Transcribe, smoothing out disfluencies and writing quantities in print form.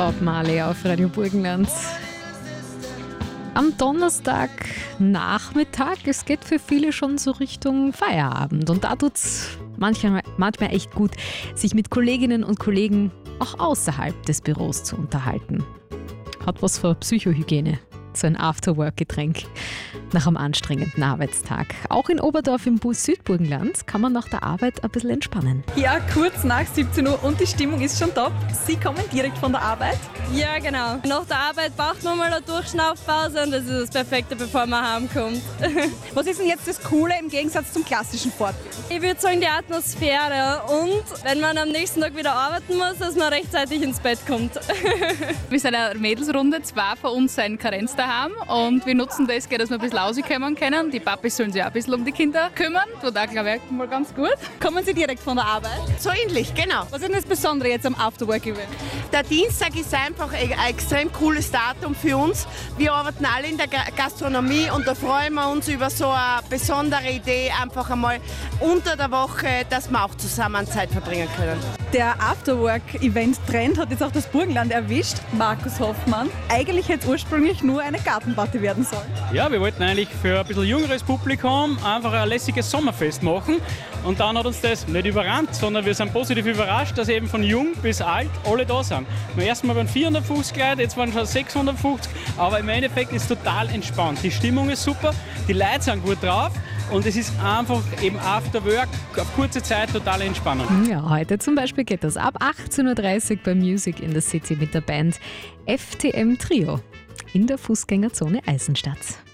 Bob Marley auf Radio Burgenland. Am Donnerstagnachmittag, es geht für viele schon so Richtung Feierabend. Und da tut es manchmal echt gut, sich mit Kolleginnen und Kollegen auch außerhalb des Büros zu unterhalten. Hat was für Psychohygiene, so ein Afterwork-Getränk nach einem anstrengenden Arbeitstag. Auch in Oberdorf im Südburgenland kann man nach der Arbeit ein bisschen entspannen. Ja, kurz nach 17 Uhr und die Stimmung ist schon top. Sie kommen direkt von der Arbeit? Ja, genau. Nach der Arbeit braucht man mal eine Durchschnaufpause und das ist das Perfekte, bevor man heimkommt. Was ist denn jetzt das Coole im Gegensatz zum klassischen Fortbild? Ich würde sagen, die Atmosphäre und wenn man am nächsten Tag wieder arbeiten muss, dass man rechtzeitig ins Bett kommt. Wir sind eine Mädelsrunde, zwei von uns sind Karenz daheim und wir nutzen das, dass wir ein bisschen rauskommen können. Die Papis sollen sich auch ein bisschen um die Kinder kümmern. Tut auch, glaube ich, mal ganz gut. Kommen Sie direkt von der Arbeit? So ähnlich, genau. Was ist denn das Besondere jetzt am Afterwork-Event? Der Dienstag ist einfach ein extrem cooles Datum für uns. Wir arbeiten alle in der Gastronomie und da freuen wir uns über so eine besondere Idee, einfach einmal unter der Woche, dass wir auch zusammen Zeit verbringen können. Der Afterwork-Event-Trend hat jetzt auch das Burgenland erwischt. Markus Hoffmann. Eigentlich hätte es ursprünglich nur eine Gartenparty werden sollen. Ja, wir wollten eigentlich für ein bisschen jüngeres Publikum einfach ein lässiges Sommerfest machen. Und dann hat uns das nicht überrannt, sondern wir sind positiv überrascht, dass eben von jung bis alt alle da sind. Beim ersten Mal waren 450 Leute, jetzt waren schon 650, aber im Endeffekt ist es total entspannt. Die Stimmung ist super, die Leute sind gut drauf und es ist einfach eben Afterwork auf kurze Zeit total entspannend. Ja, heute zum Beispiel geht das ab 18.30 Uhr bei Music in the City mit der Band FTM Trio in der Fußgängerzone Eisenstadt.